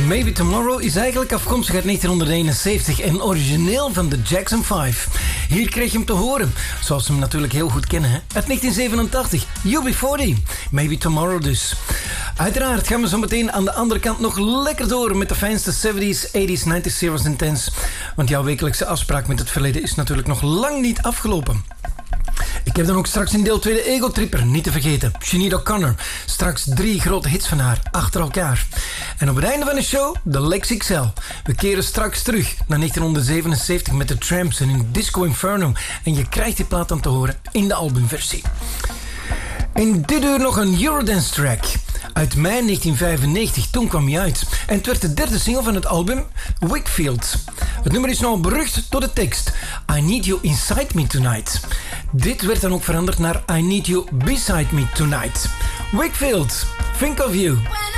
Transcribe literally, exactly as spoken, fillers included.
Maybe Tomorrow is eigenlijk afkomstig uit negentienhonderdeenenzeventig en origineel van de Jackson vijf. Hier kreeg je hem te horen, zoals ze hem natuurlijk heel goed kennen, hè? Uit negentien zevenentachtig, U B veertig. Maybe Tomorrow dus. Uiteraard gaan we zo meteen aan de andere kant nog lekker door met de fijnste zeventies, tachtiger, negentiger, zeros en tens. Want jouw wekelijkse afspraak met het verleden is natuurlijk nog lang niet afgelopen. Ik heb dan ook straks in deel twee de Ego Tripper, niet te vergeten. Sinead O'Connor, straks drie grote hits van haar, achter elkaar. En op het einde van de show, de Lex X L. We keren straks terug naar negentienhonderdzevenenzeventig met de Tramps en in Disco Inferno. En je krijgt die plaat dan te horen in de albumversie. In dit uur nog een Eurodance track. Uit mei negentien vijfennegentig, toen kwam hij uit. En het werd de derde single van het album Wakefield. Het nummer is nou berucht door de tekst I Need You Inside Me Tonight. Dit werd dan ook veranderd naar I Need You Beside Me Tonight. Wakefield, think of you.